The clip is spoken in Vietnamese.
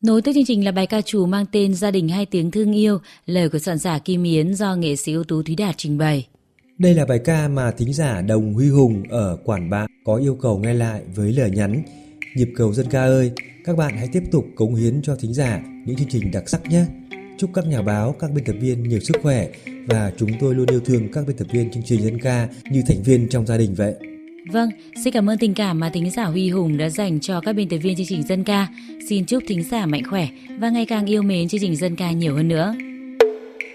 Nối tiếp chương trình là bài ca trù mang tên Gia đình hai tiếng thương yêu, lời của soạn giả Kim Yến do nghệ sĩ ưu tú Thúy Đạt trình bày. Đây là bài ca mà thính giả Đồng Huy Hùng ở Quản Bạ có yêu cầu nghe lại với lời nhắn: nhịp cầu dân ca ơi, các bạn hãy tiếp tục cống hiến cho thính giả những chương trình đặc sắc nhé. Chúc các nhà báo, các biên tập viên nhiều sức khỏe và chúng tôi luôn yêu thương các biên tập viên chương trình dân ca như thành viên trong gia đình vậy. Vâng, xin cảm ơn tình cảm mà thính giả Huy Hùng đã dành cho các biên tập viên chương trình dân ca. Xin chúc thính giả mạnh khỏe và ngày càng yêu mến chương trình dân ca nhiều hơn nữa.